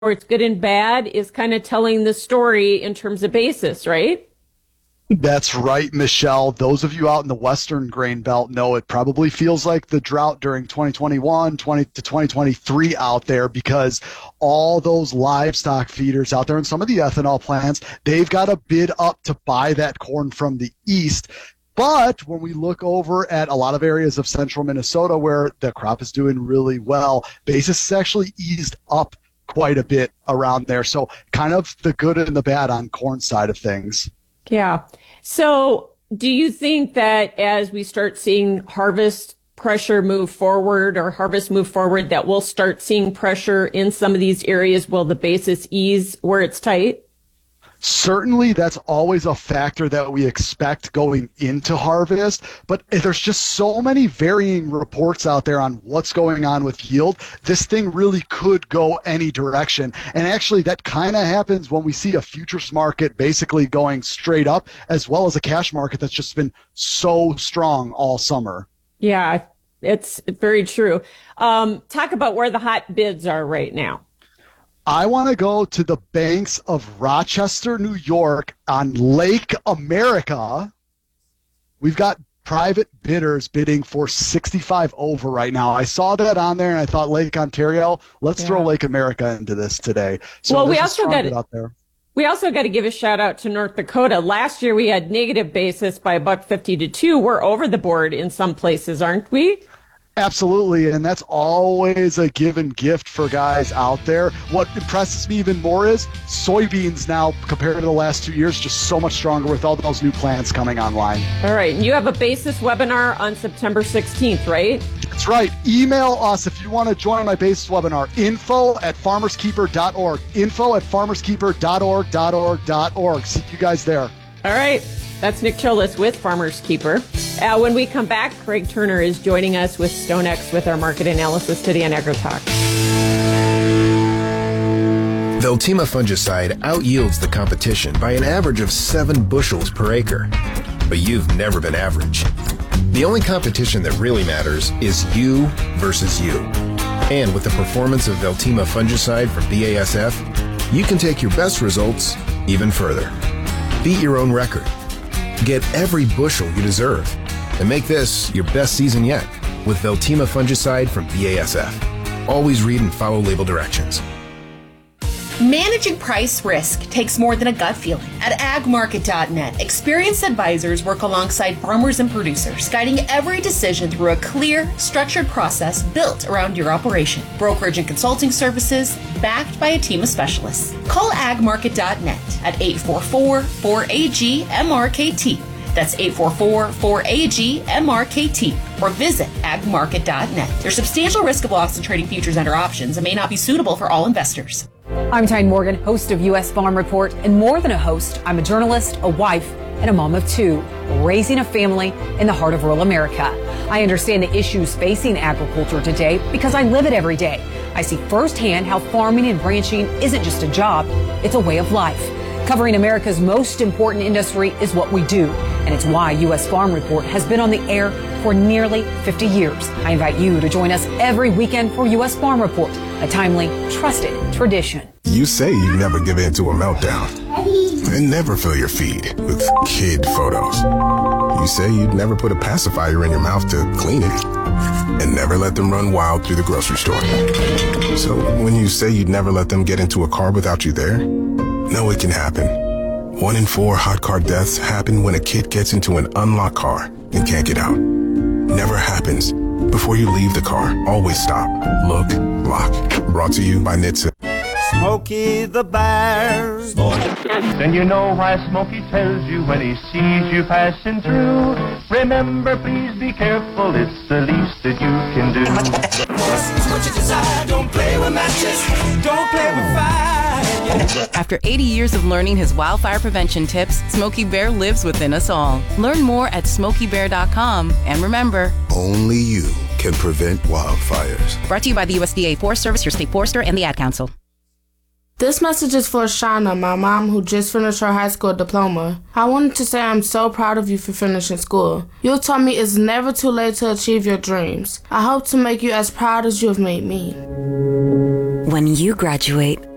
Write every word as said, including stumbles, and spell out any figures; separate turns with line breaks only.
it's good and bad is kind of telling the story in terms of basis, right?
That's right, Michelle. Those of you out in the Western grain belt know it probably feels like the drought during twenty twenty-one, twenty to twenty twenty-three out there, because all those livestock feeders out there and some of the ethanol plants, they've got to bid up to buy that corn from the east. But when we look over at a lot of areas of central Minnesota where the crop is doing really well, basis has actually eased up quite a bit around there. So kind of the good and the bad on corn side of things.
Yeah. So do you think that as we start seeing harvest pressure move forward or harvest move forward, that we'll start seeing pressure in some of these areas? Will the basis ease where it's tight?
Certainly, that's always a factor that we expect going into harvest, but there's just so many varying reports out there on what's going on with yield. This thing really could go any direction. And actually, that kind of happens when we see a futures market basically going straight up, as well as a cash market that's just been so strong all summer.
Yeah, it's very true. Um, talk about where the hot bids are right now.
I want to go to the banks of Rochester, New York on Lake America. We've got private bidders bidding for sixty-five over right now. I saw that on there and I thought Lake Ontario, let's yeah. throw Lake America into this today. So
well, we also got
out there.
We also got to give a shout out to North Dakota. Last year we had negative basis by a buck fifty to two. We're over the board in some places, aren't we?
Absolutely, and that's always a given gift for guys out there. What impresses me even more is soybeans now, compared to the last two years, just so much stronger with all those new plants coming online.
All right, and you have a basis webinar on September sixteenth, right?
That's right. Email us if you want to join my basis webinar, info at farmers keeper dot org, info at farmers keeper dot org, .org, .org. See you guys there.
All right. That's Nick Cholis with Farmers Keeper. Uh, when we come back, Craig Turner is joining us with StoneX with our market analysis today on AgriTalk.
Veltima fungicide outyields the competition by an average of seven bushels per acre. But you've never been average. The only competition that really matters is you versus you. And with the performance of Veltima fungicide from B A S F, you can take your best results even further. Beat your own record. Get every bushel you deserve. And make this your best season yet with Veltima fungicide from B A S F. Always read and follow label directions.
Managing price risk takes more than a gut feeling. At ag market dot net, experienced advisors work alongside farmers and producers, guiding every decision through a clear, structured process built around your operation. Brokerage and consulting services backed by a team of specialists. Call ag market dot net at eight four four, four A G, M R K T. That's eight four four, four A G, M R K T. Or visit ag market dot net. There's substantial risk of loss in trading futures under options and may not be suitable for all investors.
I'm Tyne Morgan, host of U S Farm Report, and more than a host, I'm a journalist, a wife, and a mom of two, raising a family in the heart of rural America. I understand the issues facing agriculture today because I live it every day. I see firsthand how farming and ranching isn't just a job, it's a way of life. Covering America's most important industry is what we do, and it's why U S Farm Report has been on the air for nearly fifty years. I invite you to join us every weekend for U S Farm Report, a timely, trusted tradition.
You say you never give in to a meltdown and never fill your feed with kid photos. You say you'd never put a pacifier in your mouth to clean it and never let them run wild through the grocery store. So when you say you'd never let them get into a car without you there, no, it can happen. One in four hot car deaths happen when a kid gets into an unlocked car and can't get out. Never happens. Before you leave the car, always stop, look, lock. Brought to you by N H T S A.
Smokey the Bear. Then you know why Smokey tells you when he sees you passing through. Remember, please be careful, it's the least that you can do. What you desire, don't play with matches, don't play with fire.
After eighty years of learning his wildfire prevention tips, Smokey Bear lives within us all. Learn more at smokey bear dot com. And remember,
only you can prevent wildfires.
Brought to you by the U S D A Forest Service, your state forester, and the Ad Council.
This message is for Shauna, my mom who just finished her high school diploma. I wanted to say I'm so proud of you for finishing school. You told me it's never too late to achieve your dreams. I hope to make you as proud as you have made me.
When you graduate,